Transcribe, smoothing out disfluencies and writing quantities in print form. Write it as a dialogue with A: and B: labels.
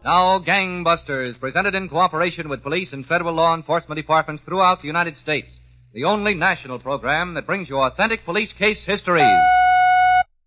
A: Now, Gangbusters, presented in cooperation with police and federal law enforcement departments throughout the United States. The only national program that brings you authentic police case histories.